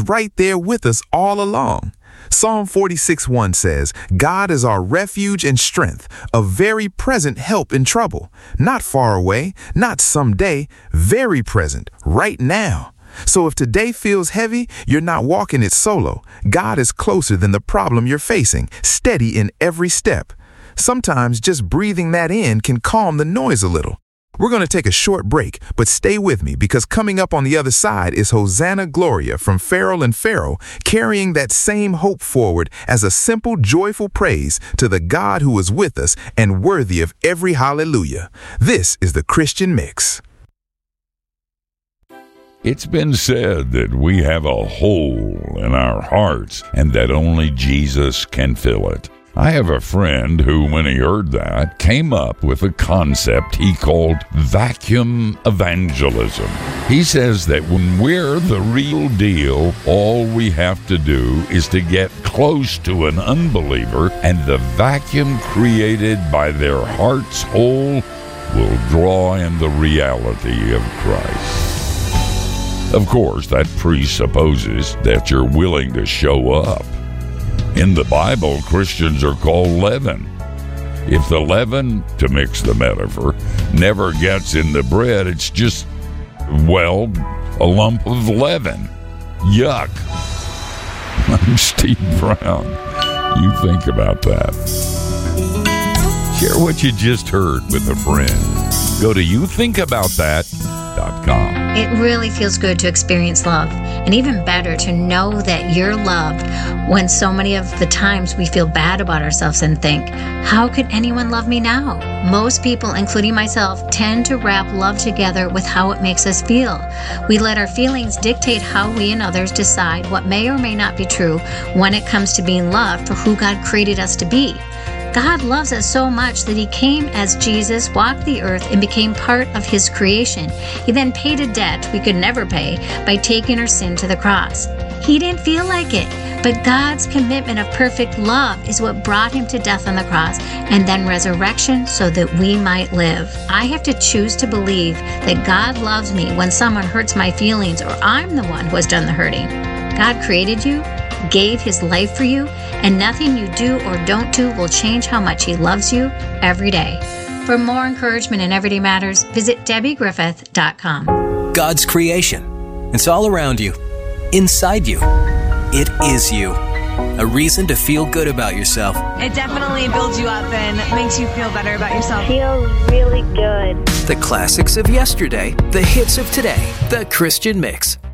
right there with us all along. Psalm 46:1 says, God is our refuge and strength, a very present help in trouble. Not far away, not someday, very present, right now. So if today feels heavy, you're not walking it solo. God is closer than the problem you're facing, steady in every step. Sometimes just breathing that in can calm the noise a little. We're going to take a short break, but stay with me because coming up on the other side is Hosanna Gloria from Farrell and Farrell, carrying that same hope forward as a simple, joyful praise to the God who is with us and worthy of every hallelujah. This is the Christian Mix. It's been said that we have a hole in our hearts and that only Jesus can fill it. I have a friend who, when he heard that, came up with a concept he called vacuum evangelism. He says that when we're the real deal, all we have to do is to get close to an unbeliever, and the vacuum created by their heart's hole will draw in the reality of Christ. Of course, that presupposes that you're willing to show up. In the Bible, Christians are called leaven. If the leaven, to mix the metaphor, never gets in the bread, it's just, well, a lump of leaven. Yuck. I'm Steve Brown. You think about that. Share what you just heard with a friend. Go to youthinkaboutthat.com. It really feels good to experience love, and even better to know that you're loved when so many of the times we feel bad about ourselves and think, how could anyone love me now? Most people, including myself, tend to wrap love together with how it makes us feel. We let our feelings dictate how we and others decide what may or may not be true when it comes to being loved for who God created us to be. God loves us so much that He came as Jesus, walked the earth, and became part of His creation. He then paid a debt we could never pay by taking our sin to the cross. He didn't feel like it, but God's commitment of perfect love is what brought Him to death on the cross and then resurrection so that we might live. I have to choose to believe that God loves me when someone hurts my feelings or I'm the one who has done the hurting. God created you, gave His life for you, and nothing you do or don't do will change how much He loves you every day. For more encouragement in Everyday Matters, visit DebbieGriffith.com. God's creation. It's all around you, inside you. It is you. A reason to feel good about yourself. It definitely builds you up and makes you feel better about yourself. Feels really good. The classics of yesterday, the hits of today, the Christian Mix.